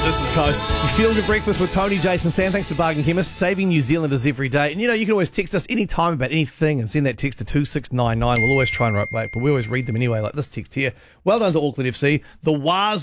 This is Coast. You feel good breakfast with Tony, Jason, Sam. Thanks to Bargain Chemist, saving New Zealanders every day. And you can always text us anytime about anything and send that text to 2699. We'll always try and write back, but we always read them anyway, like this text here. Well done to Auckland FC. The Waz